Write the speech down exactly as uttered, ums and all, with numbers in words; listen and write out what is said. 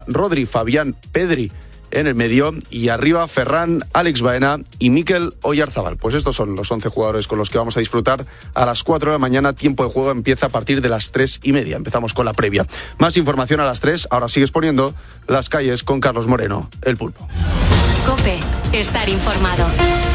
Rodri, Fabián, Pedri en el medio, y arriba Ferran, Alex Baena y Mikel Oyarzabal. Pues estos son los once jugadores con los que vamos a disfrutar a las cuatro de la mañana. Tiempo de juego empieza a partir de las tres y media. Empezamos con la previa. Más información a las tres. Ahora sigues poniendo Las Calles con Carlos Moreno, el Pulpo. COPE, estar informado.